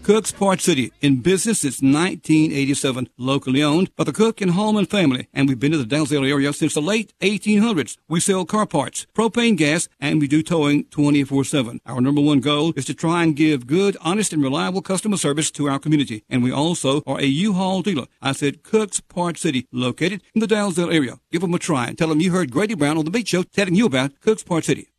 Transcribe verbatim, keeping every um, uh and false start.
Cook's Parts City, in business since nineteen eighty-seven, locally owned by the Cook and Hallman family, and we've been in the Dalzell area since the late eighteen hundreds. We sell car parts, propane gas, and we do towing twenty-four seven. Our number one goal is to try and give good, honest, and reliable customer service to our community, and we also are a U-Haul dealer. I said Cook's Parts City, located in the Dalzell area. Give them a try and tell them you heard Grady Brown on the Beat Show telling you about Cook's Parts City.